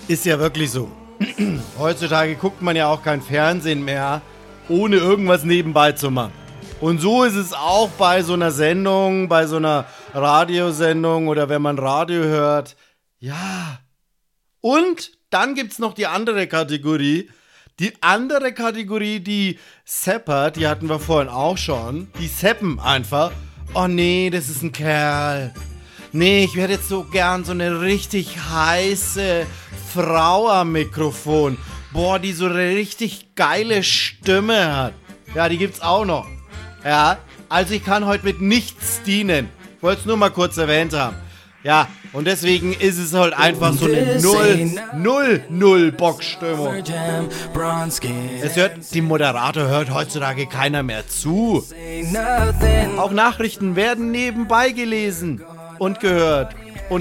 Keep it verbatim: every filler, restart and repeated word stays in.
Ist ja wirklich so. Heutzutage guckt man ja auch kein Fernsehen mehr, ohne irgendwas nebenbei zu machen. Und so ist es auch bei so einer Sendung, bei so einer Radiosendung oder wenn man Radio hört. Ja. Und dann gibt's noch die andere Kategorie. Die andere Kategorie, die seppert, die hatten wir vorhin auch schon. Die seppen einfach. Oh nee, das ist ein Kerl. Nee, ich hätte jetzt so gern so eine richtig heiße Frau am Mikrofon. Boah, die so eine richtig geile Stimme hat. Ja, die gibt's auch noch. Ja, also ich kann heute mit nichts dienen. Ich wollte es nur mal kurz erwähnt haben. Ja, und deswegen ist es halt einfach so eine null null null Bock-Stimmung. Es hört, die Moderator hört heutzutage keiner mehr zu. Auch Nachrichten werden nebenbei gelesen und gehört.